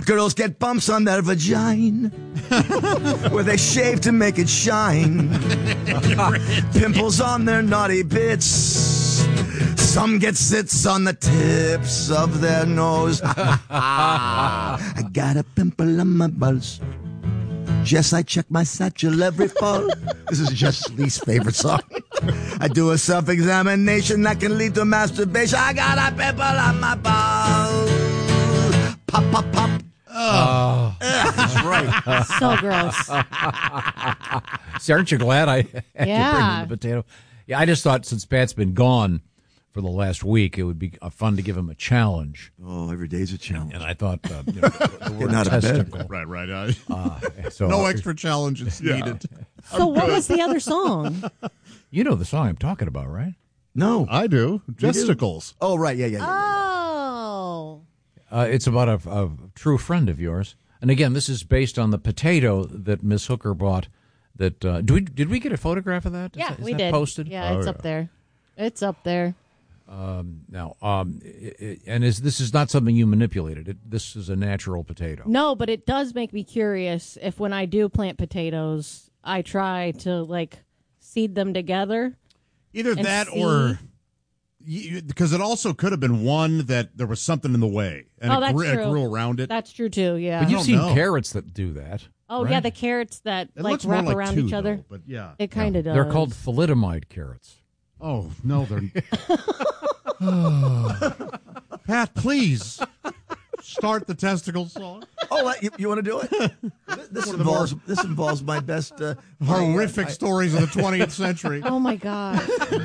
Girls get bumps on their vagina where they shave to make it shine. Pimples on their naughty bits. Some get zits on the tips of their nose. I got a pimple on my balls. Jess, I check my satchel every fall. This is Jess' least favorite song. I do a self-examination that can lead to masturbation. I got a pimple on my balls. Pop, pop, pop. Oh, that's right. So gross. See, aren't you glad I had to bring in the potato? Yeah, I just thought since Pat's been gone for the last week, it would be fun to give him a challenge. Oh, every day's a challenge. And I thought, the word out of testicle. bed. Right. So, no extra challenges needed. So what was the other song? You know the song I'm talking about, right? No. I do. Justicles. Oh, right. Yeah. Oh. It's about a true friend of yours. And again, this is based on the potato that Miss Hooker bought. That did we get a photograph of that? Yeah, is we that did. Posted? Yeah, it's up there. It's up there. Now, this is not something you manipulated. This is a natural potato. No, but it does make me curious if when I do plant potatoes, I try to seed them together. Either that or because it also could have been one that there was something in the way and that's it true. grew around it. That's true too. Yeah. But you've seen carrots that do that. Oh right? yeah, the carrots that It looks wrap more like around two, each other. though, but yeah. It kind of does. They're called thalidomide carrots. Oh no, they're. Pat, please start the testicle song. Oh, you want to do it? This involves my best horrific stories of the 20th century. Oh my God.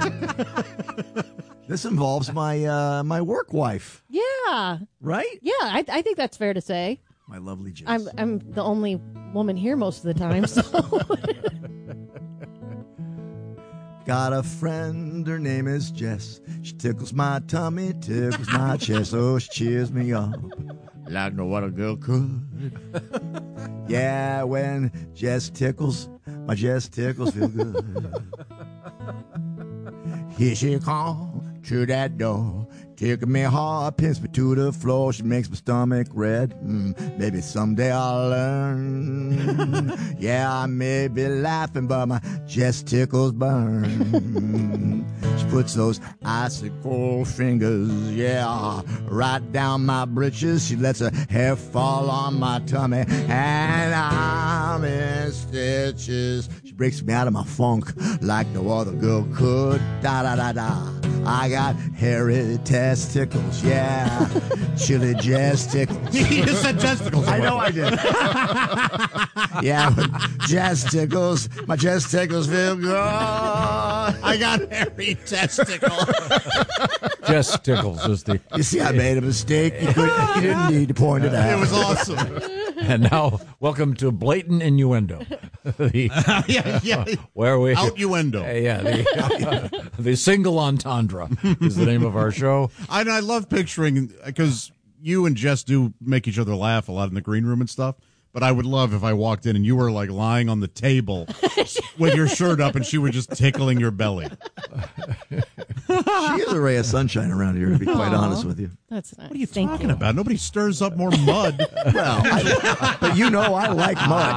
This involves my work wife. Yeah. Right? Yeah, I think that's fair to say. My lovely Jess. I'm the only woman here most of the time, so. Got a friend, her name is Jess. She tickles my tummy, tickles my chest. Oh, she cheers me up like no other girl could. Yeah, when Jess tickles, my Jess tickles feel good. Here she comes to that door, taking me hard, pins me to the floor. She makes my stomach red. Maybe someday I'll learn. Yeah, I may be laughing, but my Jess tickles burn. She puts those icicle fingers, yeah, right down my britches. She lets her hair fall on my tummy, and I'm in stitches. She breaks me out of my funk like no other girl could. Da da da da. I got hairy testicles, yeah. Chili Jess tickles. You just said testicles. I know I did. Yeah, Jess tickles. My Jess tickles feel good. I got hairy testicles. Jess tickles is the. You see, I made a mistake. You didn't need to point it out. It was awesome. And now, welcome to Blatant Innuendo. Where we Outuendo. The single entendre is the name of our show. I love picturing, because you and Jess do make each other laugh a lot in the green room and stuff. But I would love if I walked in and you were like lying on the table with your shirt up and she was just tickling your belly. She is a ray of sunshine around here, to be quite honest with you. That's nice. What are you talking about? Nobody stirs up more mud. Well, but you know I like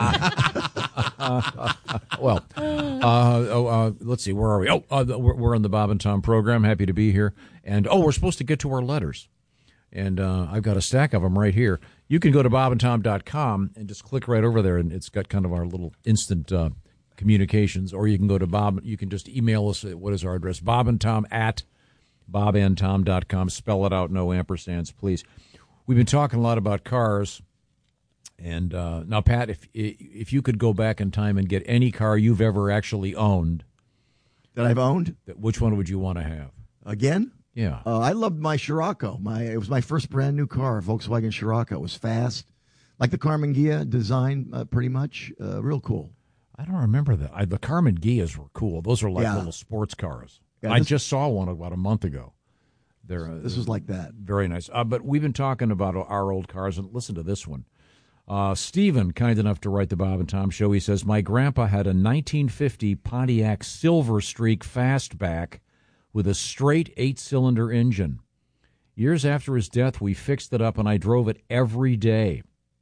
mud. Let's see. Where are we? We're on the Bob and Tom program. Happy to be here. And, we're supposed to get to our letters. And I've got a stack of them right here. You can go to bobandtom.com and just click right over there, and it's got kind of our little instant communications. Or you can go to Bob. You can just email us. What is our address? bobandtom@bobandtom.com. Spell it out, no ampersands, please. We've been talking a lot about cars. And now, Pat, if you could go back in time and get any car you've ever actually owned. That I've owned? Which one would you want to have? Again? Yeah. I loved my Scirocco. It was my first brand new car, Volkswagen Scirocco. It was fast, like the Carmen Ghia design, pretty much. Real cool. I don't remember that. The Carmen Ghias were cool. Those are like little sports cars. Yeah, I just saw one about a month ago. This was like that. Very nice. But we've been talking about our old cars, and listen to this one. Stephen, kind enough to write the Bob and Tom Show, he says, my grandpa had a 1950 Pontiac Silver Streak Fastback with a straight 8-cylinder engine. Years after his death, we fixed it up, and I drove it every day.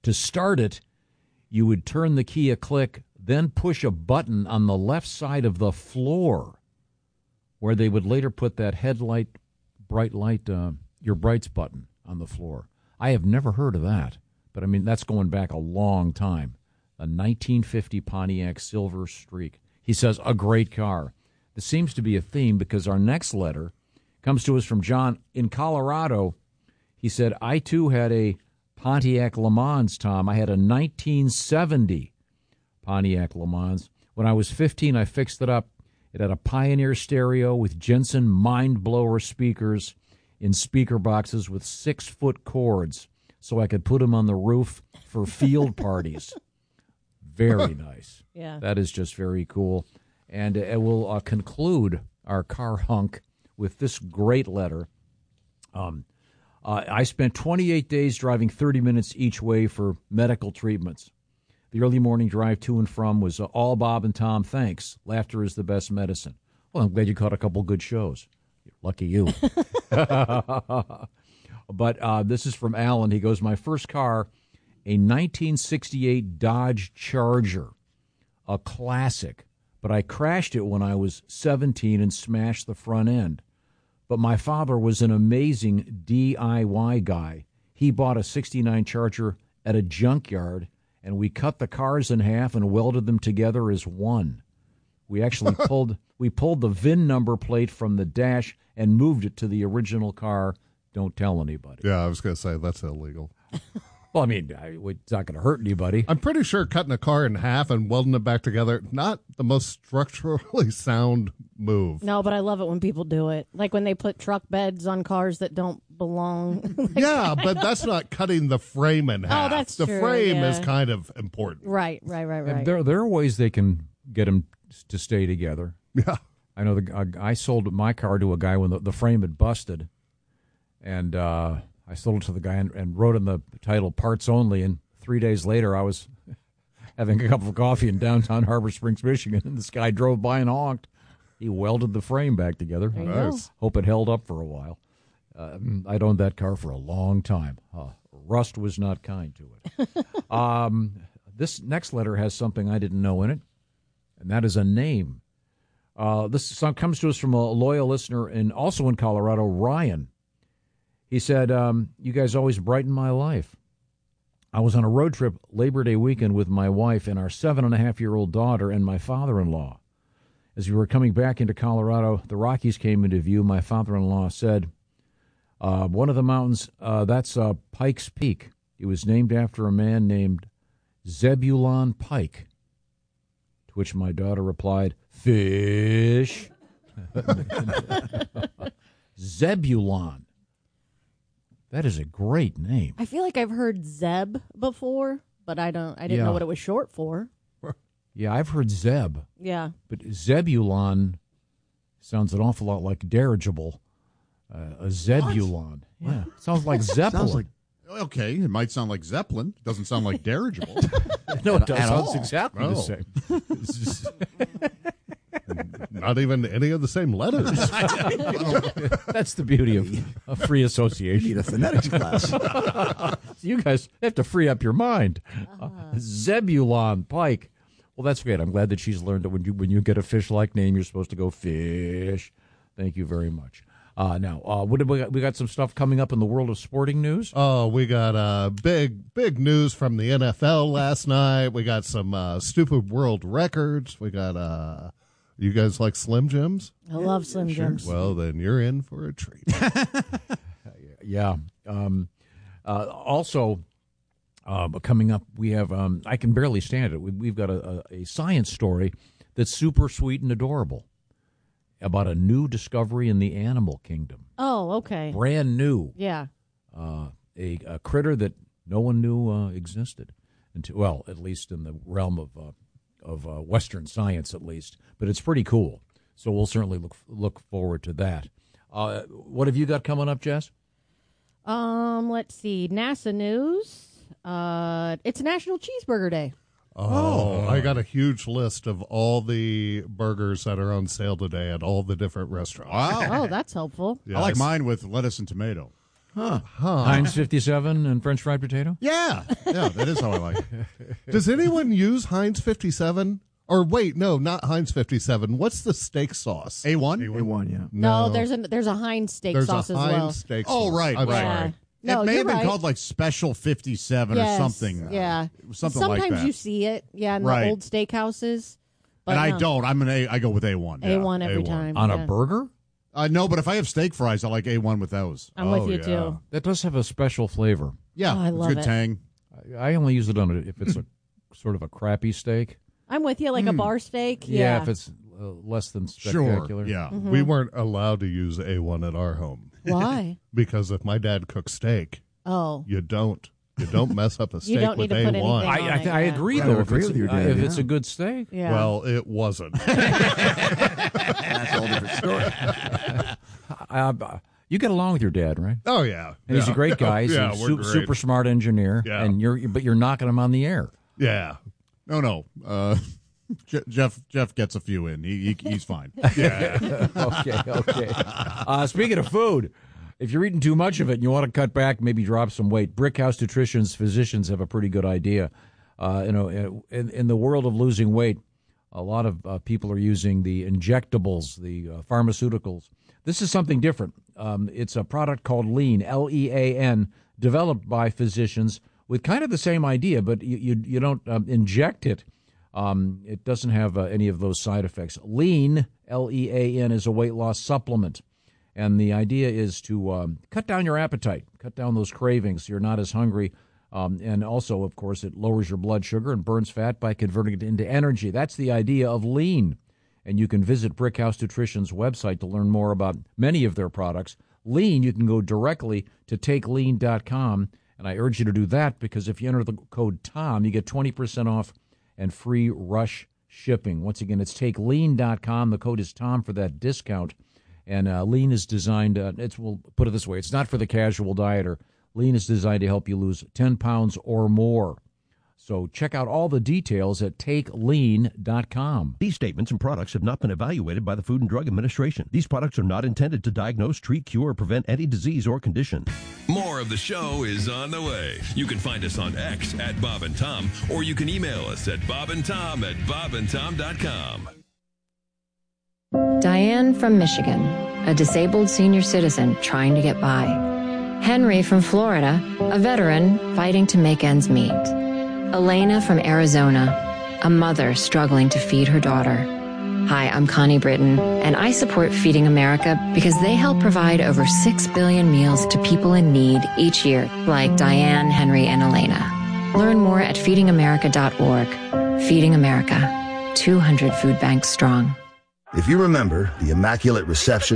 To start it, you would turn the key a click, then push a button on the left side of the floor where they would later put that headlight, bright light, your brights button on the floor. I have never heard of that, but I mean, that's going back a long time. A 1950 Pontiac Silver Streak. He says, a great car. This seems to be a theme because our next letter comes to us from John in Colorado. He said, I too had a Pontiac Le Mans, Tom. I had a 1970 Pontiac Le Mans. When I was 15, I fixed it up. It had a Pioneer stereo with Jensen Mind Blower speakers in speaker boxes with 6-foot cords so I could put them on the roof for field parties. Very nice. Yeah. That is just very cool. And it will conclude our car hunk with this great letter. I spent 28 days driving 30 minutes each way for medical treatments. The early morning drive to and from was all Bob and Tom. Thanks. Laughter is the best medicine. Well, I'm glad you caught a couple good shows. Lucky you. But this is from Alan. He goes, my first car, a 1968 Dodge Charger, a classic. But I crashed it when I was 17 and smashed the front end. But my father was an amazing DIY guy. He bought a 69 Charger at a junkyard, and we cut the cars in half and welded them together as one. We actually pulled the VIN number plate from the dash and moved it to the original car. Don't tell anybody. Yeah, I was going to say that's illegal. Well, I mean, it's not going to hurt anybody. I'm pretty sure cutting a car in half and welding it back together, not the most structurally sound move. No, but I love it when people do it. Like when they put truck beds on cars that don't belong. Yeah, but that's not cutting the frame in half. That's the true, frame yeah. is kind of important. Right. And there are ways they can get them to stay together. Yeah. I know I sold my car to a guy when the frame had busted, and I sold it to the guy and wrote in the title "Parts Only." And 3 days later, I was having a cup of coffee in downtown Harbor Springs, Michigan, and this guy drove by and honked. He welded the frame back together. There you go. Hope it held up for a while. I'd owned that car for a long time. Rust was not kind to it. This next letter has something I didn't know in it, and that is a name. This song comes to us from a loyal listener and also in Colorado, Ryan. He said, you guys always brighten my life. I was on a road trip Labor Day weekend with my wife and our 7.5-year-old daughter and my father-in-law. As we were coming back into Colorado, the Rockies came into view. My father-in-law said, one of the mountains, that's Pikes Peak. It was named after a man named Zebulon Pike. To which my daughter replied, fish. Zebulon. That is a great name. I feel like I've heard Zeb before, but I didn't know what it was short for. Yeah, I've heard Zeb. Yeah. But Zebulon sounds an awful lot like dirigible. A Zebulon. What? Yeah. Sounds like Zeppelin. Sounds like Okay, it might sound like Zeppelin. Doesn't sound like dirigible. no, it does. At Sounds all. exactly the No. same. Not even any of the same letters. That's the beauty of free you association. need a phonetics class. You guys have to free up your mind. Zebulon Pike. Well, that's great. I'm glad that she's learned that when you get a fish-like name, you're supposed to go fish. Thank you very much. Now, what did we got? We got some stuff coming up in the world of sporting news. Oh, we got big news from the NFL last night. We got some stupid world records. We got you guys like Slim Jims? I love Slim Jims. Well, then you're in for a treat. Yeah. Also, coming up, we have I can barely stand it. We've got a science story that's super sweet and adorable about a new discovery in the animal kingdom. Oh, okay. Brand new. Yeah. A critter that no one knew existed until, well, at least in the realm of Western science, at least. But it's pretty cool. So we'll certainly look forward to that. What have you got coming up, Jess? Let's see. NASA news. It's National Cheeseburger Day. Oh, I got a huge list of all the burgers that are on sale today at all the different restaurants. Wow. Oh, that's helpful. Yeah, I like it's- mine with lettuce and tomato. Heinz 57 and French fried potato? Yeah, that is how I like it. Does anyone use Heinz 57? Or wait, no, not Heinz 57. What's the steak sauce? A1? A1, yeah. No, there's a Heinz steak There's sauce a as Heinz well. steak Oh, sauce. right, I'm right. sorry. No, it may you're have been right. called like Special 57 Yes, or something. Yeah. Something Sometimes like that. you see it, in Right. the old steakhouses. But And I no. don't. I go with A1. yeah. A1 every A1. time. On yeah. a burger? No, but if I have steak fries, I like A1 with those. I'm with Oh, you yeah. too. That does have a special flavor. Yeah, Oh, I it's love good it. tang. I only use it on it if it's a sort of a crappy steak. I'm with you, like a bar steak. Yeah, if it's less than spectacular. Sure. Yeah. Mm-hmm. We weren't allowed to use A1 at our home Why? because if my dad cooks steak, Oh. you don't mess up a steak don't with need to put A1. anything on I it, agree, yeah. though. I If, agree it's, with you, if Dad, it's yeah. a good steak. Yeah. Well, it wasn't. That's a whole different story. You get along with your dad, right? Oh yeah, And he's a great guy. He's Yeah, a we're great. super smart engineer. Yeah. And you're knocking him on the air. Yeah, No. Jeff gets a few in. He's fine. yeah. Okay. Speaking of food, if you're eating too much of it and you want to cut back, maybe drop some weight, Brickhouse Nutrition's physicians have a pretty good idea. In the world of losing weight, a lot of people are using the injectables, the pharmaceuticals. This is something different. It's a product called Lean, Lean, developed by physicians with kind of the same idea, but you don't inject it. It doesn't have any of those side effects. Lean, Lean, is a weight loss supplement. And the idea is to cut down your appetite, cut down those cravings so you're not as hungry. And also, of course, it lowers your blood sugar and burns fat by converting it into energy. That's the idea of Lean. And you can visit Brickhouse Nutrition's website to learn more about many of their products. Lean, you can go directly to TakeLean.com. And I urge you to do that because if you enter the code TOM, you get 20% off and free rush shipping. Once again, it's TakeLean.com. The code is TOM for that discount. And Lean is designed, we'll put it this way, it's not for the casual dieter. Lean is designed to help you lose 10 pounds or more. So check out all the details at TakeLean.com. These statements and products have not been evaluated by the Food and Drug Administration. These products are not intended to diagnose, treat, cure, or prevent any disease or condition. More of the show is on the way. You can find us on X at Bob and Tom, or you can email us at bobandtom@bobandtom.com. Diane from Michigan, a disabled senior citizen trying to get by. Henry from Florida, a veteran fighting to make ends meet. Elena from Arizona, a mother struggling to feed her daughter. Hi, I'm Connie Britton, and I support Feeding America because they help provide over 6 billion meals to people in need each year, like Diane, Henry, and Elena. Learn more at feedingamerica.org. Feeding America, 200 food banks strong. If you remember the Immaculate Reception,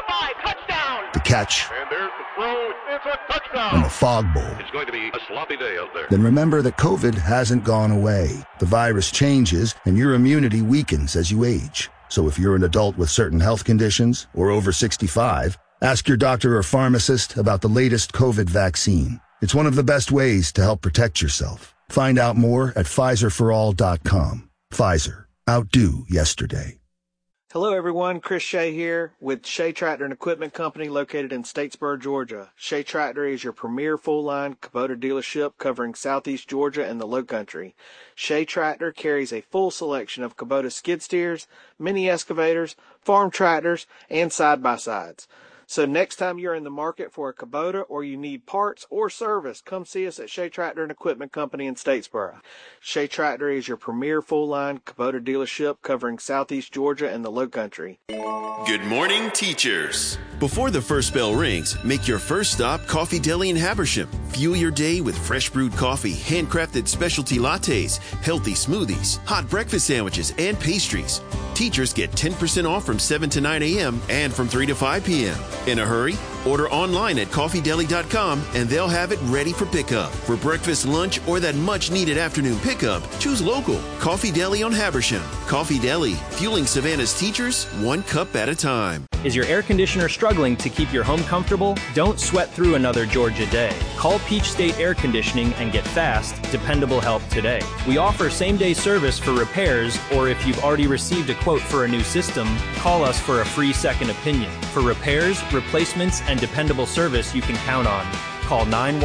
the catch, And there's the throw. It's a touchdown. and the Fog Bowl, It's going to be a sloppy day out there. then remember that COVID hasn't gone away. The virus changes and your immunity weakens as you age. So if you're an adult with certain health conditions or over 65, ask your doctor or pharmacist about the latest COVID vaccine. It's one of the best ways to help protect yourself. Find out more at PfizerForAll.com. Pfizer. Outdo yesterday. Hello everyone, Chris Shea here with Shea Tractor and Equipment Company located in Statesboro, Georgia. Shea Tractor is your premier full-line Kubota dealership covering southeast Georgia and the Lowcountry. Shea Tractor carries a full selection of Kubota skid steers, mini excavators, farm tractors, and side-by-sides. So next time you're in the market for a Kubota or you need parts or service, come see us at Shea Tractor and Equipment Company in Statesboro. Shea Tractor is your premier full-line Kubota dealership covering southeast Georgia and the Lowcountry. Good morning, teachers. Before the first bell rings, make your first stop Coffee Deli in Habersham. Fuel your day with fresh brewed coffee, handcrafted specialty lattes, healthy smoothies, hot breakfast sandwiches, and pastries. Teachers get 10% off from 7 to 9 a.m. and from 3 to 5 p.m. In a hurry? Order online at coffeedeli.com and they'll have it ready for pickup. For breakfast, lunch, or that much-needed afternoon pickup, choose local. Coffee Deli on Habersham. Coffee Deli, fueling Savannah's teachers one cup at a time. Is your air conditioner struggling to keep your home comfortable? Don't sweat through another Georgia day. Call Peach State Air Conditioning and get fast, dependable help today. We offer same-day service for repairs, or if you've already received a quote for a new system, call us for a free second opinion. For repairs, replacements, and dependable service you can count on. Call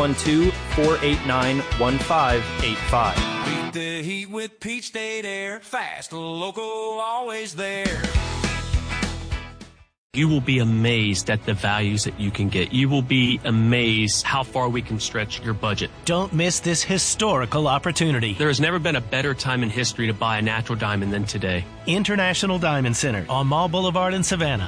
912-489-1585. Beat the heat with Peach State Air. Fast, local, always there. You will be amazed at the values that you can get. You will be amazed how far we can stretch your budget. Don't miss this historical opportunity. There has never been a better time in history to buy a natural diamond than today. International Diamond Center on Mall Boulevard in Savannah.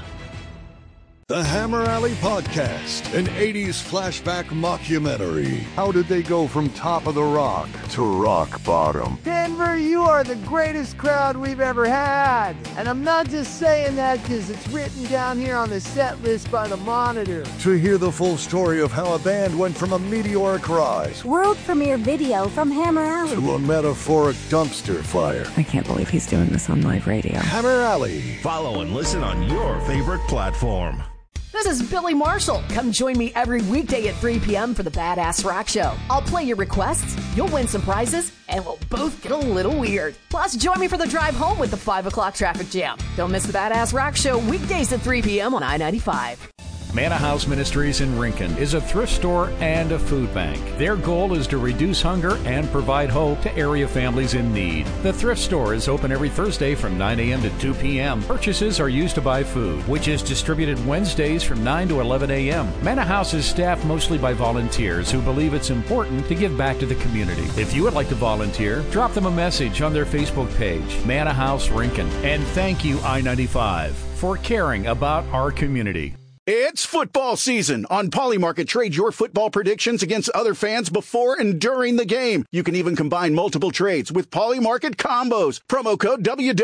The Hammer Alley Podcast, an 80s flashback mockumentary. How did they go from top of the rock to rock bottom? Denver, you are the greatest crowd we've ever had. And I'm not just saying that because it's written down here on the set list by the Monitor. To hear the full story of how a band went from a meteoric rise, world premiere video from Hammer Alley, to a metaphoric dumpster fire. I can't believe he's doing this on live radio. Hammer Alley. Follow and listen on your favorite platform. This is Billy Marshall. Come join me every weekday at 3 p.m. for the Badass Rock Show. I'll play your requests, you'll win some prizes, and we'll both get a little weird. Plus, join me for the drive home with the 5 o'clock traffic jam. Don't miss the Badass Rock Show weekdays at 3 p.m. on I-95. Manna House Ministries in Rincon is a thrift store and a food bank. Their goal is to reduce hunger and provide hope to area families in need. The thrift store is open every Thursday from 9 a.m. to 2 p.m. Purchases are used to buy food, which is distributed Wednesdays from 9 to 11 a.m. Manna House is staffed mostly by volunteers who believe it's important to give back to the community. If you would like to volunteer, drop them a message on their Facebook page, Manna House Rincon. And thank you, I-95, for caring about our community. It's football season. On Polymarket, trade your football predictions against other fans before and during the game. You can even combine multiple trades with Polymarket combos. Promo code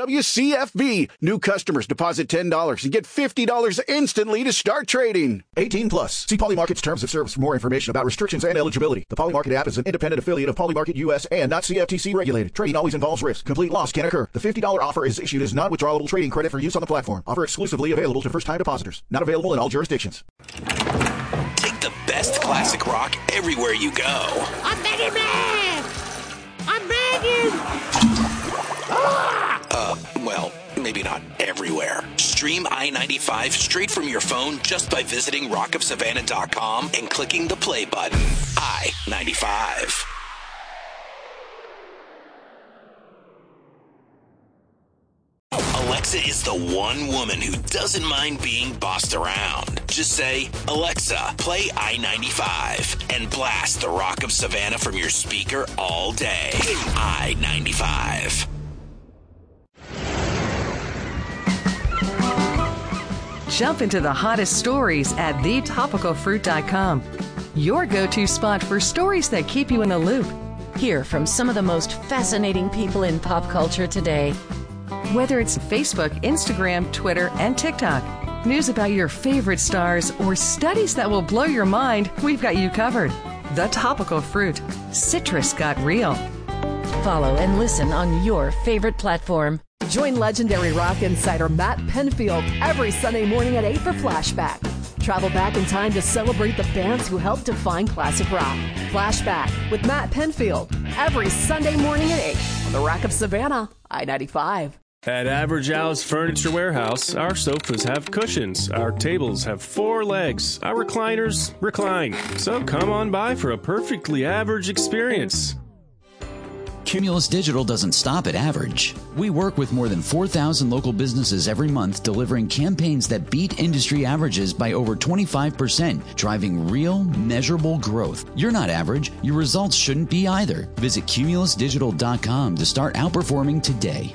WWCFB. New customers deposit $10 and get $50 instantly to start trading. 18 plus. See Polymarket's terms of service for more information about restrictions and eligibility. The Polymarket app is an independent affiliate of Polymarket US and not CFTC regulated. Trading always involves risk. Complete loss can occur. The $50 offer is issued as non-withdrawable trading credit for use on the platform. Offer exclusively available to first-time depositors. Not available in all jurisdictions. Take the best classic rock everywhere you go. I'm begging, man! I'm begging! Well, maybe not everywhere. Stream I-95 straight from your phone just by visiting rockofsavannah.com and clicking the play button. I-95. Alexa is the one woman who doesn't mind being bossed around. Just say, Alexa, play I-95, and blast the Rock of Savannah from your speaker all day. I-95. Jump into the hottest stories at thetopicalfruit.com. Your go-to spot for stories that keep you in the loop. Hear from some of the most fascinating people in pop culture today. Whether it's Facebook, Instagram, Twitter, and TikTok, news about your favorite stars, or studies that will blow your mind, we've got you covered. The Topical Fruit. Citrus got real. Follow and listen on your favorite platform. Join legendary rock insider Matt Penfield every Sunday morning at 8 for Flashback. Travel back in time to celebrate the bands who helped define classic rock. Flashback with Matt Penfield every Sunday morning at 8 on the Rock of Savannah, I-95. At Average Al's Furniture Warehouse, our sofas have cushions, our tables have 4 legs, our recliners recline. So come on by for a perfectly average experience. Cumulus Digital doesn't stop at average. We work with more than 4,000 local businesses every month, delivering campaigns that beat industry averages by over 25%, driving real, measurable growth. You're not average. Your results shouldn't be either. Visit cumulusdigital.com to start outperforming today.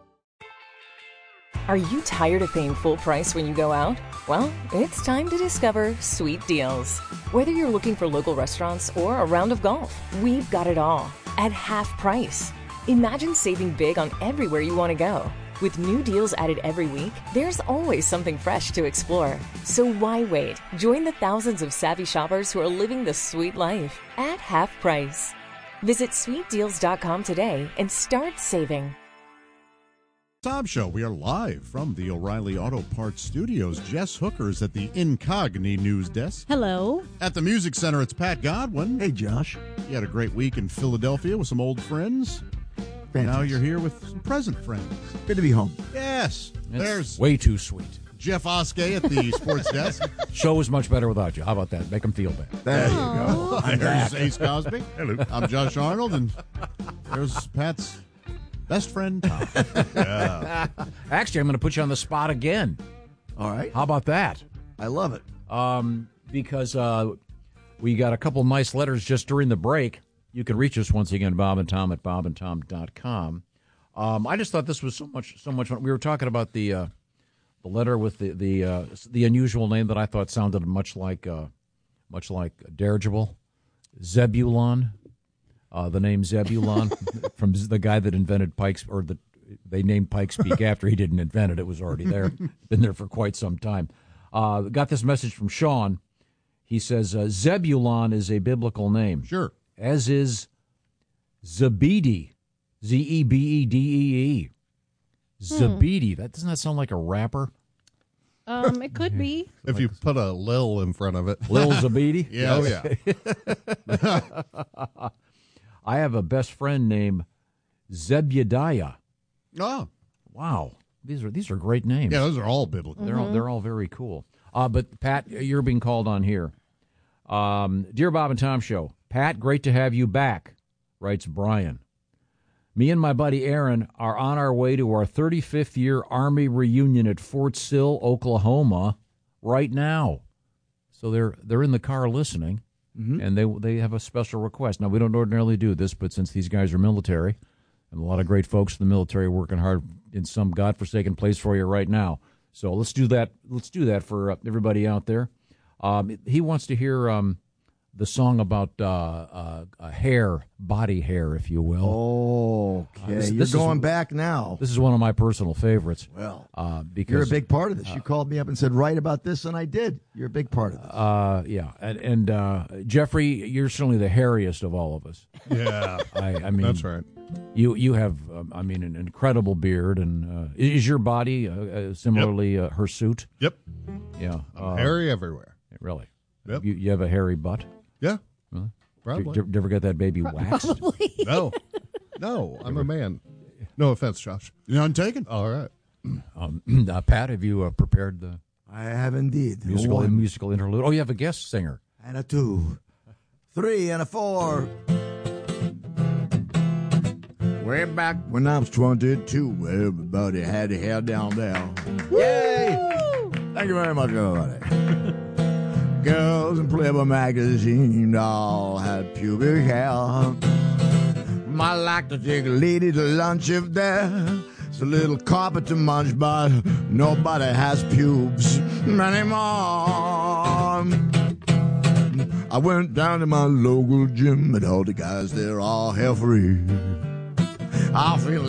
Are you tired of paying full price when you go out? Well, it's time to discover Sweet Deals. Whether you're looking for local restaurants or a round of golf, we've got it all at half price. Imagine saving big on everywhere you want to go. With new deals added every week, there's always something fresh to explore. So why wait? Join the thousands of savvy shoppers who are living the sweet life at half price. Visit sweetdeals.com today and start saving. Tom Show. We are live from the O'Reilly Auto Parts Studios. Jess Hooker's at the Incogni News Desk. Hello. At the Music Center, it's Pat Godwin. Hey, Josh. You had a great week in Philadelphia with some old friends. Fantastic. Now you're here with some present friends. Good to be home. Yes. There's way too sweet. Jeff Oskey at the Sports Desk. Show is much better without you. How about that? Make them feel bad. There you go. There's Ace Cosby. Hello. I'm Josh Arnold, and there's Pat's best friend, Tom. Yeah. Actually, I'm going to put you on the spot again. All right. How about that? I love it. Because we got a couple nice letters just during the break. You can reach us once again, Bob and Tom at bobandtom.com. I just thought this was so much fun. We were talking about the letter with the unusual name that I thought sounded much like dirigible, Zebulon. The name Zebulon from the guy that invented Pikes, or they named Pikes Peak after he didn't invent it. It was already there, been there for quite some time. Got this message from Sean. He says Zebulon is a biblical name. Sure. As is Zebedee, Zebedee. Zebedee. Doesn't that sound like a rapper? It could be. If you put a Lil in front of it. Lil Zebedee? Yeah. Oh, yeah. I have a best friend named Zebediah. Oh. Wow. These are great names. Yeah, those are all biblical. They're all very cool. But, Pat, you're being called on here. Dear Bob and Tom Show, Pat, great to have you back, writes Brian. Me and my buddy Aaron are on our way to our 35th year Army reunion at Fort Sill, Oklahoma, right now. So they're in the car listening, and they have a special request. Now, we don't ordinarily do this, but since these guys are military, and a lot of great folks in the military working hard in some godforsaken place for you right now. So let's do that. Let's do that for everybody out there. He wants to hear the song about hair, body hair, if you will. Okay, you're going back now. This is one of my personal favorites. Well, because you're a big part of this. You called me up and said, write about this, and I did. You're a big part of this. Yeah, and Jeffrey, you're certainly the hairiest of all of us. Yeah, I mean that's right. You have, an incredible beard, and is your body similarly hirsute? Yep. Yeah. Hairy everywhere. Really? Yep. You have a hairy butt? Yeah. Really? Probably. Did you ever get that baby waxed? Probably. No, I'm a man. No offense, Josh. None taken. All right. Pat, have you prepared the I have indeed. musical interlude? Oh, you have a guest singer. And a 2, 3, and a 4. Way back when I was 22, everybody had their hair down there. Yay! Thank you very much, everybody. Girls in Playboy magazine all had pubic hair. I like to take a lady to lunch if there's a little carpet to munch, but nobody has pubes anymore. I went down to my local gym, and all the guys there are hair free. I feel